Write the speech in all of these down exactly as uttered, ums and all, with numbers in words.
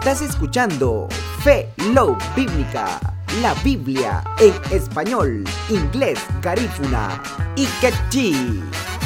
Estás escuchando Fe Love Bíblica, la Biblia en español, inglés, garífuna y quechí.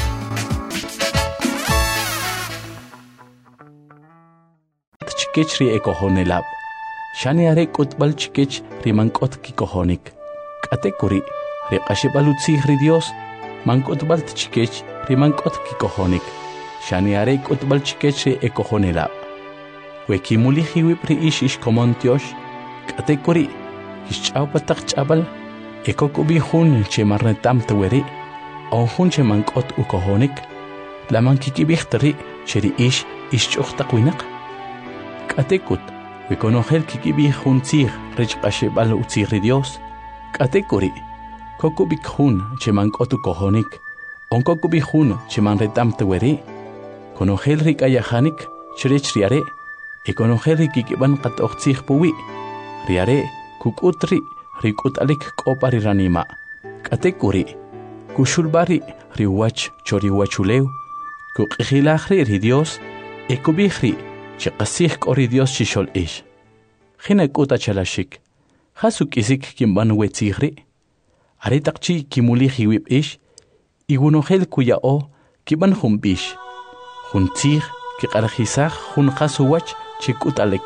Chikech ri ekohonelab. Shani are kutbal chikech ri mankot kikohonik. Katekuri ri qashibalutsi ri Dios mankotbal chikech ri mankot kikohonik. Shani are kutbal chikech ri ekohonelab. Wekimuli hiwib ri ish ish komontiosh. Katekuri ishchau patak chabal ekokubi hun che marnetam teweri. On hun che mankot ukohonik. La mankikibixtri cheri ish ishchuch takwinak. Katekut, wikonojel kikibi juntzir, rech qashebal utzir Dios. Katekuri, kokubik hun, cheman kotu kohonik, on kokubik hun, cheman retam teweri, konojel rik ayahanik, cherech riare, ekonojel rikikiban katochtzir puwi, riare, kukutri, rikut alik kopari ranima. Katekuri, kushulbari, riwach choriwachuleu, kukihilahri ri Dios, ekubihri, Chaqasih kori Dios chishol ish. Hina kuta chalashik. Hasuk isik kimban wetzigri. Aritakchi kimuli hiwib ish. Igunohel kuya o kiban humbish. Huntzig kiqarhisah hun khasuwach chikutalek.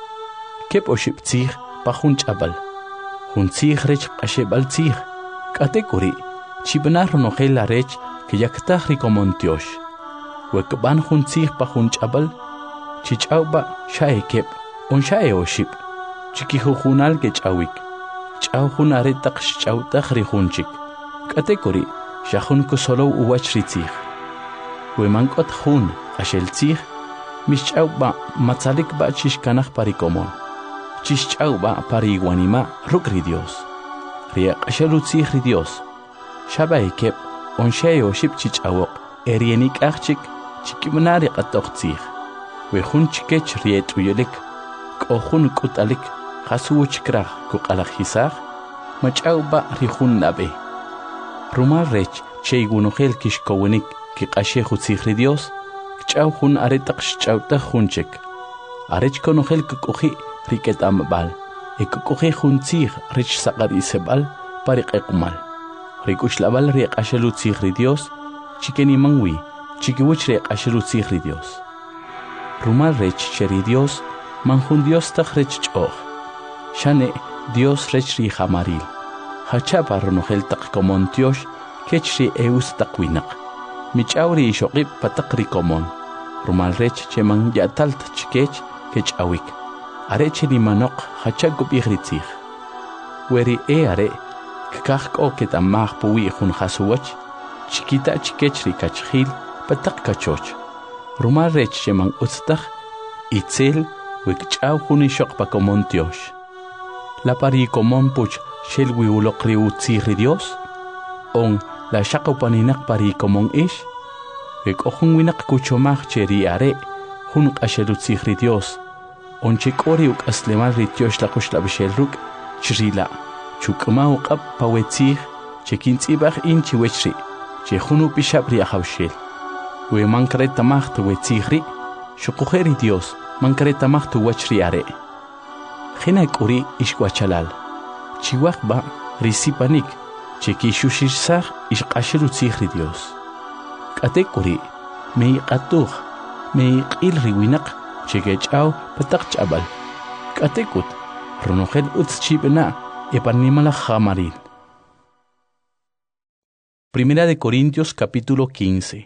Kep oshiptzig pa hun chabal. Huntzig rech qashebal tzig. Katekuri chibnar nohel arech kiyaktah rikomontiosh. Wekban huntzig pa hun chabal. Chichauba shae kep, on shae oship. Chikihujunal ke chawik. Chawhunare tak chawtah rihunchik. Katekuri, shahun kusolo uwach ritzig. Wemankot hun, asheltzig, mischauba matzalik ba chishkanach parikomon. Chischauba pariguanima rukri Dios. Riak ashelutzig ri Dios. Shabae kep, on shae oship chichawok, erienik achik, chikimnari qatochtzig. Wehun chikech riet uyelik, kohun kutalik, hasuch krah kukalakhisah, machauba rihun nabe. Rumar rech, cheigunohel kishkowenik, kikashe hutzigri Dios, kchauhun aretak chauta hunchek. Arech konohel kukuhi riket ambal, ekukuhi huntzig rich sakar isebal, parik ekumal. Rikushlabal riek ashelutzigri Dios, chikeni mangwi, chikiwich riek ashelutzigri Dios. Rumal rech cheri Dios, manjun Dios tak rech choch. Shane Dios rech ri hamaril. Hachapa runogel tak komon tiosh, kechri eus takwinak. Michauri ishokip patakri komon. Rumal rech cheman yatalt chikech kech awik. Areche ni manok hachagub igritzig. Weri e are, kakak o ketamah puwi hun hasuwach, chikita chikechri kachhil patak kachoch. Rumar rech cheman utztach, itzel, wikchaw huni shok pa komon tiosh. La pari komon puch shel wiulokri utzigri Dios, on la shakopaninak pari komon ish, wik ohun winak kuchomach cheri are, hun ashelutzigri Dios, on chikori uk aslemal ritiosh la kush la bishelruk, chrila, chukma uqab pa wetzig, chekintzibach in chiwechri, chehunu pishabri ahawshel. We mankreta mahtu we tzigri, shukujeri Dios, mankreta mahtu wachri are. Hina kuri ishkwachalal. Chiwak ba risipanik, cheki shushishsah ishqashiru tzigri Dios. Kate kuri, mei qatuj, mei qilri winak, chekechau patak chabal. Kate kut, runogel utz chibena, epanimala jamaril. Primera de Corintios capítulo quince.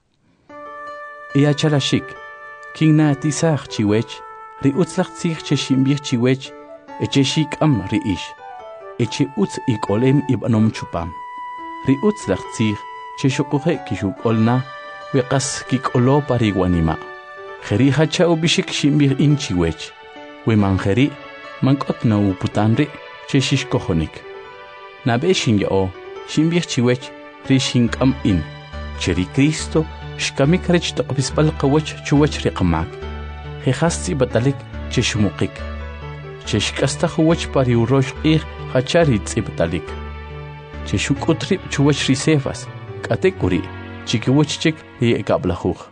Ea chalashik, king na tisach chiwech, ri utzlach tzich che shimbich chiwech, eche shik am ri ish, eche utz ik olem ibanom chupam. Ri utzlach tzich che shokuhe kishuk olna, weqas kik olo pariguanima. Jeri hachao bishik shimbich in chiwech, we manjeri, mankot na uputanri, che shishkohonik. Na be shinge o, shimbich chiwech, ri shinkam in, cheri Cristo, shkamik rech taqbispal qawach chuwach riqmak. Hehasti batalik cheshmukik. Cheshkasta huwach pari urosh qih hachari tzibtalik. Cheshukutri chuwach risefas. Katekuri chikiwach chik li ekablahuch.